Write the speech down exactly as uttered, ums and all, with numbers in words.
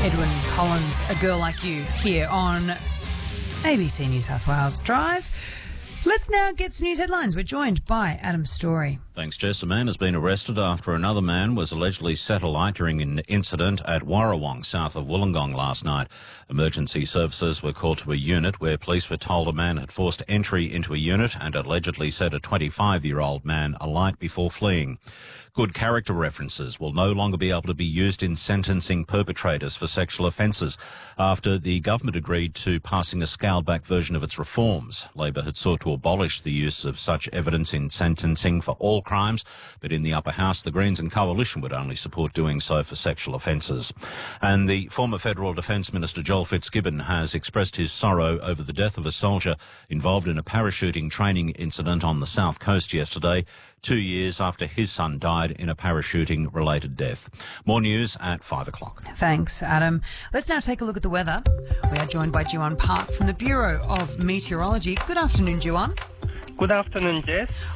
Edwyn Collins, A Girl Like You, here on A B C New South Wales Drive. Let's now get some news headlines. We're joined by Adam Story. Thanks, Jess. A man has been arrested after another man was allegedly set alight during an incident at Warrawong, south of Wollongong last night. Emergency services were called to a unit where police were told a man had forced entry into a unit and allegedly set a twenty-five-year-old man alight before fleeing. Good character references will no longer be able to be used in sentencing perpetrators for sexual offences after the government agreed to passing a scaled-back version of its reforms. Labor had sought to abolish the use of such evidence in sentencing for all crimes, but in the upper house, the Greens and Coalition would only support doing so for sexual offences. And the former Federal Defence Minister Joel Fitzgibbon has expressed his sorrow over the death of a soldier involved in a parachuting training incident on the south coast yesterday, two years after his son died in a parachuting-related death. More news at five o'clock. Thanks, Adam. Let's now take a look at the weather. We are joined by Jiwan Park from the Bureau of Meteorology. Good afternoon, Jiwan. Good afternoon, Jess.